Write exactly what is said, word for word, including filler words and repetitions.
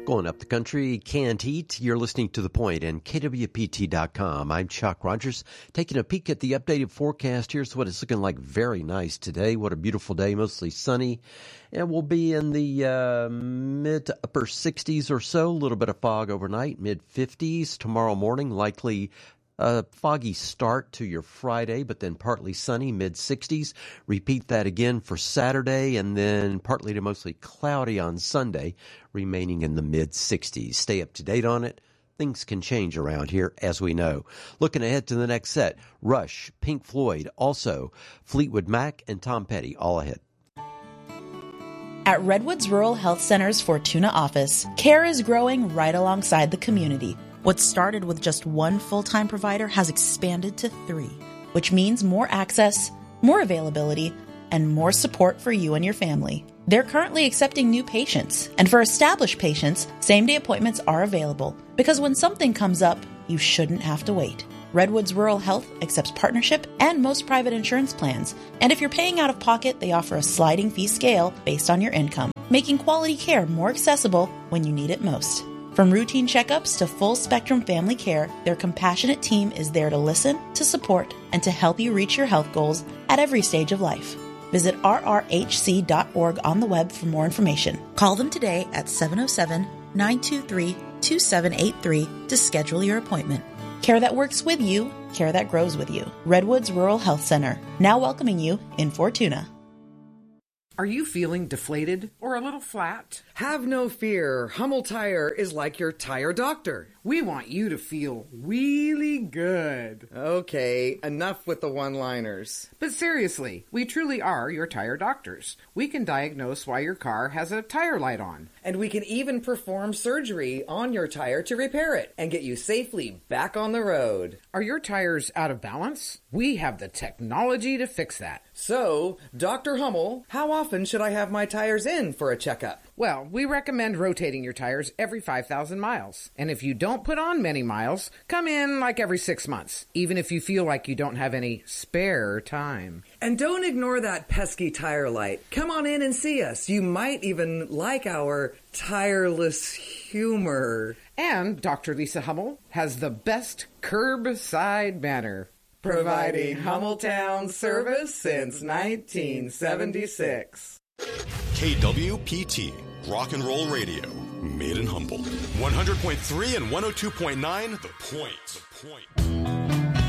Going up the country, canned heat. You're listening to The Point and K W P T dot com. I'm Chuck Rogers, taking a peek at the updated forecast. Here's what it's looking like. Very nice today. What a beautiful day, mostly sunny. And we'll be in the uh, mid to upper sixties or so. A little bit of fog overnight, mid fifties. Tomorrow morning, likely a foggy start to your Friday, but then partly sunny, mid sixties. Repeat that again for Saturday, and then partly to mostly cloudy on Sunday, remaining in the mid sixties. Stay up to date on it. Things can change around here, as we know. Looking ahead to the next set, Rush, Pink Floyd, also Fleetwood Mac, and Tom Petty, all ahead. At Redwoods Rural Health Center's Fortuna office, care is growing right alongside the community. What started with just one full-time provider has expanded to three, which means more access, more availability, and more support for you and your family. They're currently accepting new patients, and for established patients, same-day appointments are available, because when something comes up, you shouldn't have to wait. Redwoods Rural Health accepts partnership and most private insurance plans, and if you're paying out of pocket, they offer a sliding fee scale based on your income, making quality care more accessible when you need it most. From routine checkups to full-spectrum family care, their compassionate team is there to listen, to support, and to help you reach your health goals at every stage of life. Visit R R H C dot org on the web for more information. Call them today at seven oh seven, nine two three, two seven eight three to schedule your appointment. Care that works with you, care that grows with you. Redwoods Rural Health Center, now welcoming you in Fortuna. Are you feeling deflated or a little flat? Have no fear. Hummel Tire is like your tire doctor. We want you to feel really good. Okay, enough with the one-liners. But seriously, we truly are your tire doctors. We can diagnose why your car has a tire light on. And we can even perform surgery on your tire to repair it and get you safely back on the road. Are your tires out of balance? We have the technology to fix that. So, Doctor Hummel, how often should I have my tires in for a checkup? Well, we recommend rotating your tires every five thousand miles. And if you don't put on many miles, come in like every six months, even if you feel like you don't have any spare time. And don't ignore that pesky tire light. Come on in and see us. You might even like our tireless humor. And Doctor Lisa Hummel has the best curbside manner, providing Hummeltown service since nineteen seventy-six. K W P T, Rock and Roll Radio, made in Humboldt. one hundred point three and one oh two point nine, The Point. The Point.